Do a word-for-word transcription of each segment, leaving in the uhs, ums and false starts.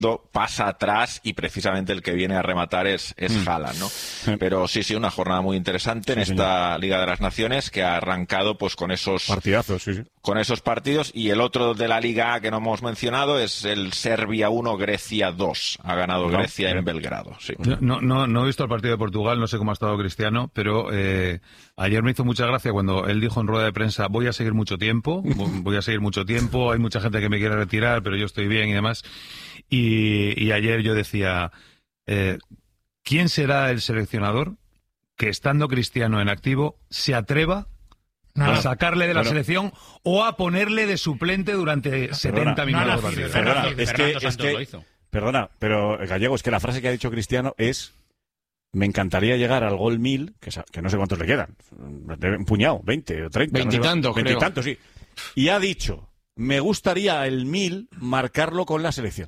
pasa atrás y precisamente el que viene a rematar es, es mm. Haaland, ¿no? Sí. Pero sí, sí, una jornada muy interesante en sí, esta señor. Liga de las Naciones que ha arrancado pues con esos partidazos, sí, sí. con esos partidos, y el otro de la Liga A que no hemos mencionado es el Serbia uno, Grecia dos. Ha ganado no, Grecia no. en Belgrado. Sí. No, no, no he visto el partido de Portugal, no sé cómo ha estado Cristiano, pero eh, ayer me hizo mucha gracia cuando él dijo en rueda de prensa: voy a seguir mucho tiempo, voy a seguir mucho tiempo, hay mucha gente que me quiere retirar, pero yo estoy bien y demás. Y, y ayer yo decía, eh, ¿quién será el seleccionador que, estando Cristiano en activo, se atreva no, a sacarle de la bueno. selección o a ponerle de suplente durante perdona, setenta minutos no, no, de partido? Perdona, es que, es que, perdona, pero Gallego, es que la frase que ha dicho Cristiano es: me encantaría llegar al gol mil, que, que no sé cuántos le quedan, un puñado, veinte o treinta. Veintitantos, no Veintitantos, sí. Y ha dicho: me gustaría el mil marcarlo con la selección.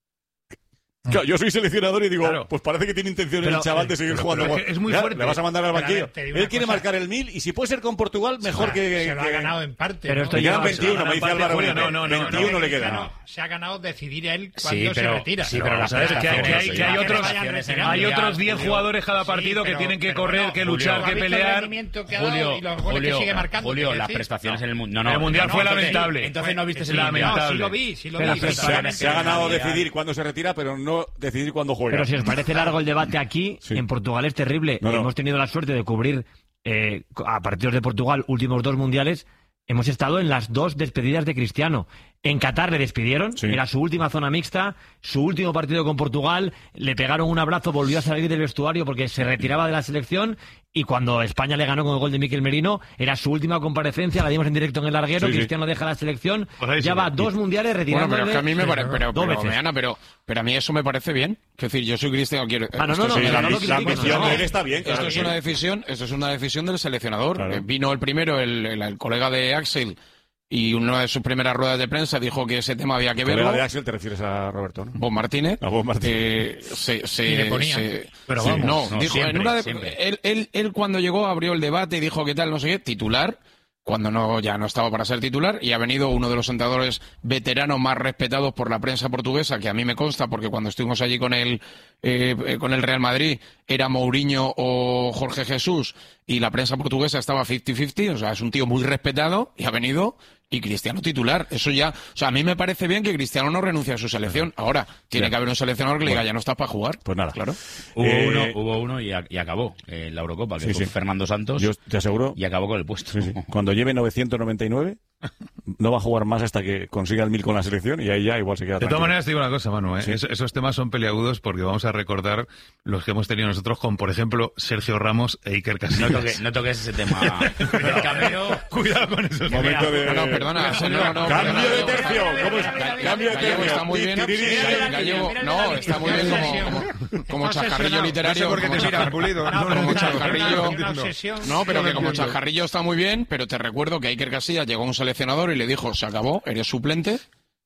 Claro, yo soy seleccionador y digo, claro, pues parece que tiene intención el chaval de seguir pero, jugando. Pero es, es muy ya, fuerte. Le vas a mandar al banquillo. Ver, Él quiere cosa. marcar el mil y si puede ser con Portugal, mejor se que... Se lo que... ha ganado en parte. Pero ¿no? esto le quedan veintiuno, me dice Álvaro. No, no, no, veintiuno no, le queda. No, se ha ganado decidir él cuando sí, pero, se retira. Sí, pero, pero sabes que hay, que hay, que hay otros hay otros diez jugadores cada partido sí, pero, que tienen que correr, bueno, que luchar, Julio, que pelear. Que Julio, y los goles Julio, que sigue marcando, Julio, las prestaciones en el Mundial. El Mundial fue lamentable. Entonces no viste ese lamentable. Sí lo vi, sí lo vi. Se ha ganado decidir cuándo se retira, pero no decidir cuándo juega. Pero si os parece largo el debate aquí, sí. en Portugal es terrible. No, no. Hemos tenido la suerte de cubrir eh, a partidos de Portugal últimos dos mundiales. Hemos estado en las dos despedidas de Cristiano. En Qatar le despidieron, sí. era su última zona mixta, su último partido con Portugal, le pegaron un abrazo, volvió a salir del vestuario porque se retiraba de la selección, y cuando España le ganó con el gol de Mikel Merino, era su última comparecencia, la dimos en directo en el larguero, sí, Cristiano sí. deja la selección, pues ya sí, va sí. dos mundiales retirándole. Bueno, pero es que a mí me parece, pero, pero, pero, Meana, pero, pero a mí eso me parece bien. Es decir, yo soy Cristiano, quiero... Ah, no, no, no, sí, no, la, no, no, la ambición no, de él está bien. Esto claro, es una decisión, esto es una decisión del seleccionador. Claro. Eh, vino el primero, el, el, el colega de Axel, y una de sus primeras ruedas de prensa dijo que ese tema había que verlo. ¿Colega de Axel te refieres a Roberto, no? Bob Martínez. A Bob Martínez. Eh, se, se, y le ponía. Se, Pero sí, vamos, no, no, dijo, siempre, en una de, él, él, él cuando llegó abrió el debate y dijo que tal, no sé qué, titular, cuando no ya no estaba para ser titular, y ha venido uno de los entrenadores veteranos más respetados por la prensa portuguesa, que a mí me consta, porque cuando estuvimos allí con el, eh, con el Real Madrid, era Mourinho o Jorge Jesús, y la prensa portuguesa estaba cincuenta cincuenta, o sea, es un tío muy respetado, y ha venido... y Cristiano titular. Eso ya... O sea, a mí me parece bien que Cristiano no renuncie a su selección. Ahora, tiene bien. que haber un seleccionador que le diga, bueno, ya no estás para jugar. Pues nada. Claro. Hubo eh... uno, hubo uno y, a, y acabó en eh, la Eurocopa, que sí, fue sí. Fernando Santos. Yo te aseguro... Y acabó con el puesto. Sí, sí. Cuando lleve novecientos noventa y nueve, no va a jugar más hasta que consiga el mil con la selección, y ahí ya igual se queda De tranquilo. todas maneras, te digo una cosa, Manu, ¿eh? sí. Es, esos temas son peliagudos porque vamos a recordar los que hemos tenido nosotros con, por ejemplo, Sergio Ramos e Iker Casillas. No, toque, no toques ese tema. Cuidado, Camero. Cuidado con esos Momento de... No, no, perdona. No, no, no, cambio perdona, de tercio. ¿Cómo es? Cambio de tercio. Está muy bien. Gallego, no, está muy bien como, como, como chascarrillo literario. No sé por qué te miras, Pulido. No, no, como no, chascarrillo. No, no, pero que como chascarrillo está muy bien, pero te recuerdo que Iker Casillas llegó a un seleccionador y le dijo, se acabó, eres suplente.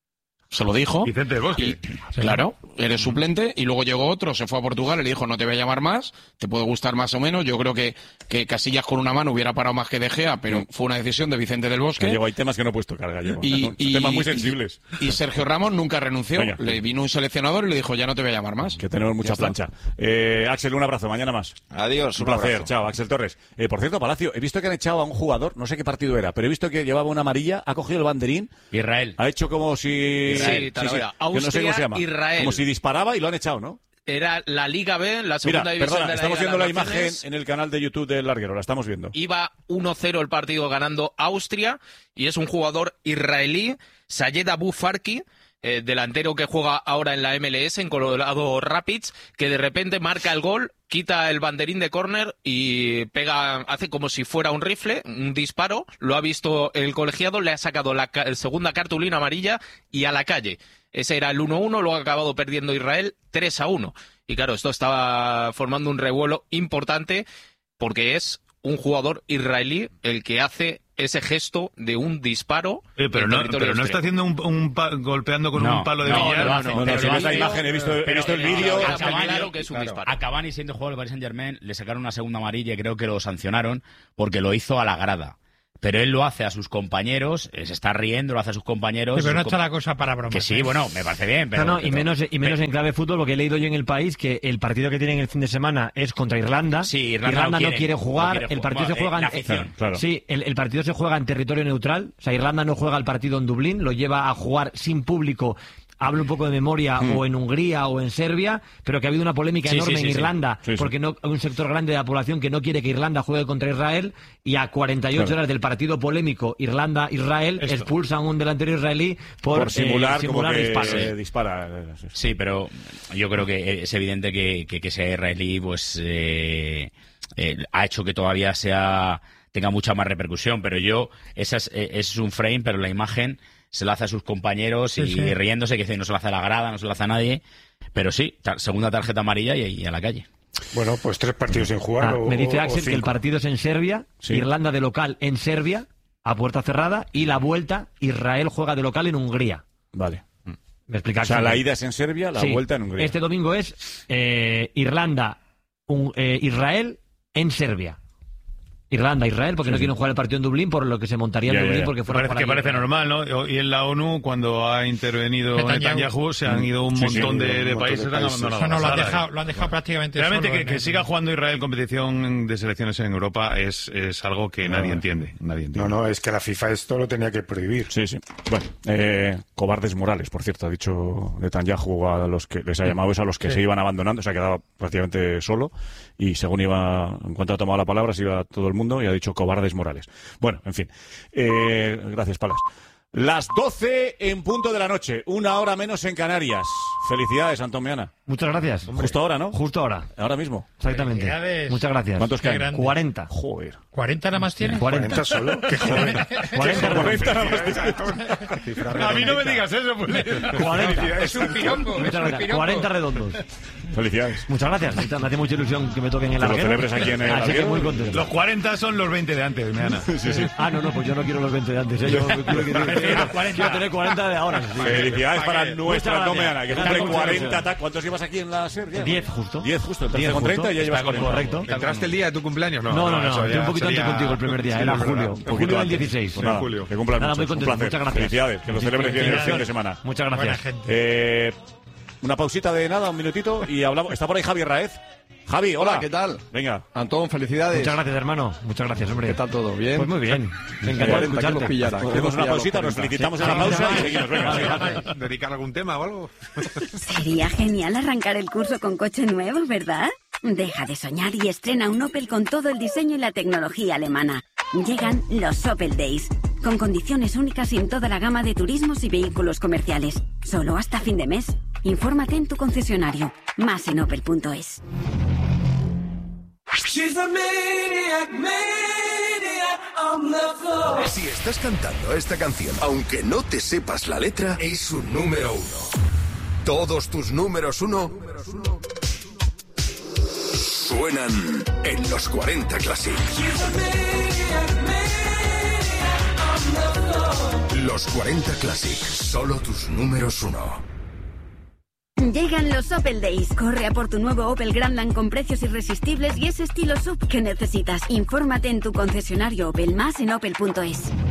Se lo dijo. Vicente del Bosque. Y, sí. Claro, eres suplente. Y luego llegó otro, se fue a Portugal y le dijo, no te voy a llamar más, te puede gustar más o menos. Yo creo que, que Casillas con una mano hubiera parado más que De Gea, pero fue una decisión de Vicente del Bosque. Gallego, hay temas que no he puesto tocar, Gallego. Y, Son y, temas muy sensibles. Y, y Sergio Ramos nunca renunció. Venga. Le vino un seleccionador y le dijo, ya no te voy a llamar más. Que tenemos mucha plancha. Eh, Axel, un abrazo. Mañana más. Adiós. Un, un placer. Abrazo. Chao, Axel Torres. Eh, por cierto, Palacio, he visto que han echado a un jugador, no sé qué partido era, pero he visto que llevaba una amarilla, ha cogido el banderín. Israel. Ha hecho como si... Israel, sí, sí, sí. Austria, no sé cómo se llama. Israel. Como si disparaba y lo han echado, ¿no? Era la Liga B, la segunda Mira, división perdona, de la estamos Liga viendo de la las imagen Naciones. en el canal de YouTube del Larguero, la estamos viendo. Iba uno cero el partido ganando Austria y es un jugador israelí, Sayed Abu Farki, eh, delantero que juega ahora en la M L S, en Colorado Rapids, que de repente marca el gol, quita el banderín de córner y pega, hace como si fuera un rifle, un disparo, lo ha visto el colegiado, le ha sacado la ca- segunda cartulina amarilla y a la calle. Ese era el uno uno, luego ha acabado perdiendo Israel tres a uno. Y claro, esto estaba formando un revuelo importante porque es un jugador israelí el que hace ese gesto de un disparo. Eh, pero en no, territorio pero no está haciendo un, un pa- golpeando con No, un palo de no, billar. no, no, No, no, si ves la imagen, he visto, he visto el vídeo. Pero Cavani, claro que es un claro. disparo. A Cavani, siendo jugador del Paris Saint-Germain, le sacaron una segunda amarilla y creo que lo sancionaron porque lo hizo a la grada. pero él lo hace a sus compañeros, eh, se está riendo, lo hace a sus compañeros. Sí, pero no sus está com- la cosa para bromas. Que sí, ¿eh? bueno, me parece bien, pero... No, no, y menos, y menos en clave fútbol, porque he leído yo en El País que el partido que tienen el fin de semana es contra Irlanda. Sí, Irlanda no no quiere- quiere jugar, no quiere el jugar. partido se juega en... La afición. Claro. Sí, el, el partido se juega en territorio neutral, o sea, Irlanda no juega el partido en Dublín, lo lleva a jugar sin público. Hablo un poco de memoria, Mm. o en Hungría o en Serbia, pero que ha habido una polémica Sí, enorme sí, sí, en sí. Irlanda, Sí, sí. porque no hay un sector grande de la población que no quiere que Irlanda juegue contra Israel, y a cuarenta y ocho Claro. horas del partido polémico Irlanda-Israel Esto. expulsan a un delantero israelí por, Por simular, eh, simular como que disparos. eh, dispara. eh, sí, sí. Sí, pero yo creo que es evidente que, que, que sea israelí, pues eh, eh, ha hecho que todavía sea tenga mucha más repercusión. Pero yo, esa es, eh, es un frame, pero la imagen se la hace a sus compañeros y Sí, sí. riéndose, que dice, no se la hace a la grada, no se la hace a nadie. Pero sí, ta- segunda tarjeta amarilla y, y a la calle. Bueno, pues tres partidos sin jugar. Ah, o, me dice o- o Axel que el cinco. partido es en Serbia, Sí. Irlanda de local en Serbia, a puerta cerrada, y la vuelta, Israel juega de local en Hungría. Vale. Me explica O sea, Axel. la ida es en Serbia, la Sí. vuelta en Hungría. Este domingo es eh, Irlanda, un- eh, Israel en Serbia. Irlanda, Israel, porque Sí, no sí. quieren jugar el partido en Dublín, por lo que se montaría en Ya, ya, Dublín, ya. porque Que fuera parece, por que allí. parece normal, ¿no? Y en la ONU, cuando ha intervenido Netanyahu. Netanyahu, se han ido un Sí, sí, montón un de, de montón países, de han países. abandonado Eso no, lo la han sala. dejado, lo han dejado prácticamente Realmente solo que, en que el- siga jugando Israel competición de selecciones en Europa es, es algo que nadie entiende. Nadie entiende. No, no, es que la FIFA esto lo tenía que prohibir. Sí, sí. Bueno, eh, cobardes morales, por cierto, ha dicho Netanyahu a los que les ha llamado es a los que Sí. se iban abandonando, se ha quedado prácticamente solo y según iba, en cuanto ha tomado la palabra, se iba todo el mundo y ha dicho cobardes morales. Bueno, en fin. Eh, gracias, Palas. Las doce en punto de la noche, una hora menos en Canarias. Felicidades, Antomiana. Muchas gracias. Justo ahora, ¿no? Justo ahora, Ahora mismo. exactamente. Felicidades. Muchas gracias. ¿Cuántos Qué caen? grande. cuarenta. Joder. ¿cuarenta nada más tiene? cuarenta. ¿cuarenta solo? Qué joven. cuarenta. cuarenta nada más. A mí no me digas eso, pues. cuarenta. Es un piropo. Muchas es un gracias. piropo. cuarenta redondos. Felicidades. Muchas gracias. Me hace mucha ilusión que me toquen el Que lo larguero. celebres aquí en el Así que larguero. muy contento. Los cuarenta son los veinte de antes, Meana. Sí, sí. Ah, no, no, pues yo no quiero los veinte de antes. ¿eh? Yo quiero, quiero- quiero- quiero tener cuarenta de ahora. sí. Felicidades para Muchas nuestra gracias. Antomiana, que Gracias, cumple muchas cuarenta. gracias. ta- ¿Cuántos llevas aquí en la serie? diez justo. diez justo. Entonces diez con justo. treinta ya llevas Está cuarenta. correcto. ¿Entraste el día de tu cumpleaños? No, No, no, no. eso Estoy ya un poquito sería- antes contigo el primer día. Sí, Era es verdad. julio. Un poquito Julio del antes. dieciséis. Pues nada, julio. que cumplan Nada, mucho. muy Un contento. placer. Muchas gracias. Felicidades. Que lo celebres bien el fin de semana. Muchas Buena gracias. gente. Eh, una pausita de nada, un minutito, y hablamos. Está por ahí Javi Raez. Javi, hola. Hola, ¿qué tal? Venga. Antón, felicidades. Muchas gracias, hermano. Muchas gracias, hombre. ¿Qué tal todo? ¿Bien? Pues muy bien. Me encanta cuarenta, ¿quién escucharte. los pillara? ¿Quién Hacemos los una pilla pausita, los nos cuarenta? felicitamos en la pausa y seguimos. Venga, venga. ¿Dedicar algún tema o algo? Sería genial arrancar el curso con coche nuevo, ¿verdad? Deja de soñar y estrena un Opel con todo el diseño y la tecnología alemana. Llegan los Opel Days, con condiciones únicas en toda la gama de turismos y vehículos comerciales. Solo hasta fin de mes. Infórmate en tu concesionario. Más en opel punto es. Si estás cantando esta canción, aunque no te sepas la letra, es un número uno. Todos tus números uno suenan en los cuarenta Classic. Los cuarenta Classic, solo tus números uno. Llegan los Opel Days. Corre a por tu nuevo Opel Grandland con precios irresistibles y ese estilo sub que necesitas. Infórmate en tu concesionario Opel. Más en opel punto es.